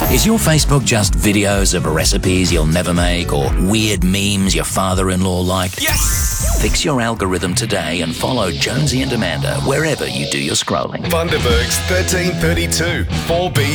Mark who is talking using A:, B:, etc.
A: Is your Facebook just videos of recipes you'll never make or weird memes your father-in-law like?
B: Yes!
A: Fix your algorithm today and follow Jonesy and Amanda wherever you do your scrolling.
B: Bundaberg's 1332 4B